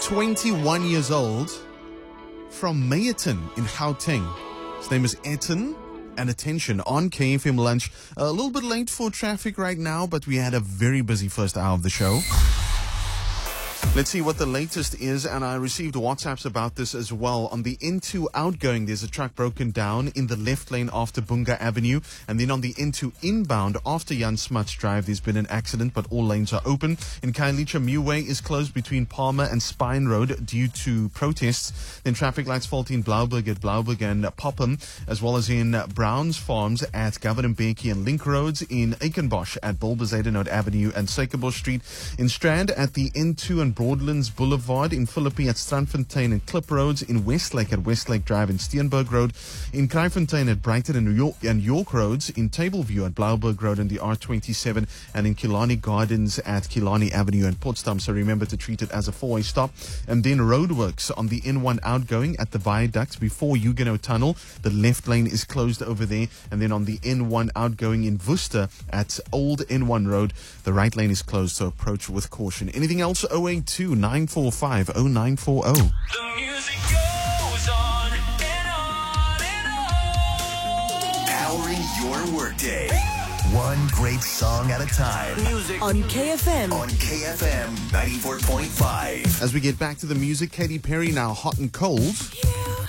21 years old from Mayerton in Gauteng. His name is Eton. And attention on KFM Lunch. A little bit late for traffic right now, but we had a very busy first hour of the show. Let's see what the latest is, and I received WhatsApps about this as well. On the N2 outgoing, there's a truck broken down in the left lane after Bunga Avenue, and then on the N2 inbound after Jan Smuts Drive, there's been an accident, but all lanes are open. In Khayelitsha, Muway is closed between Palmer and Spine Road due to protests. Then traffic lights faulty in Blauberg at Blauberg and Popham, as well as in Browns Farms at Governor Mbeki and Link Roads, in Aikenbosch at Bulbezadenhout Avenue and Suikerbosch Street, in Strand at the N2 and Broadlands Boulevard, in Philippi at Strandfontein and Klip Roads, in Westlake at Westlake Drive and Steenberg Road, in Kraaifontein at Brighton and York Roads, in Tableview at Blauberg Road and the R27, and in Killarney Gardens at Killarney Avenue and Potsdam. So remember to treat it as a four-way stop. And then roadworks on the N1 outgoing at the viaduct before Huguenot Tunnel. The left lane is closed over there. And then on the N1 outgoing in Worcester at Old N1 Road, the right lane is closed, so approach with caution. Anything else? 082-945-0940. The music goes on and on and on. Powering your workday. One great song at a time. Music On KFM. On KFM 94.5. As we get back to the music, Katy Perry now hot and cold. You